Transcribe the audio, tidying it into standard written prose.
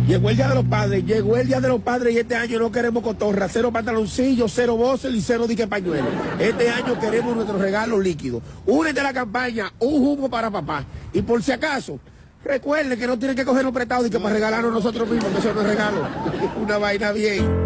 Llegó el Día de los Padres, llegó el Día de los Padres y este año no queremos cotorra, cero pantaloncillos, cero voces y cero dique pañuelo. Este año queremos nuestros regalos líquidos. Únete a la campaña, un jugo para papá. Y por si acaso, recuerden que no tienen que cogernos prestados y que para regalarnos nosotros mismos, que eso no es regalo. Una vaina bien.